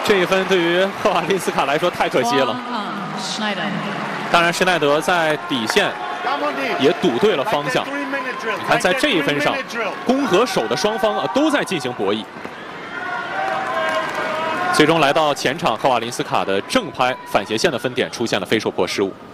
这一分对于赫瓦林斯卡来说太可惜了。当然，施耐德在底线也赌对了方向。你看，在这一分上，攻和守的双方都在进行博弈。最终来到前场，赫瓦林斯卡的正拍反斜线的分点出现了非受迫失误。